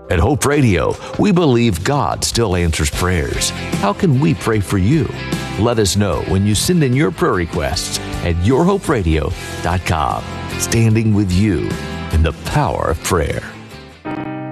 At Hope Radio, we believe God still answers prayers. How can we pray for you? Let us know when you send in your prayer requests at yourhoperadio.com. Standing with you in the power of prayer.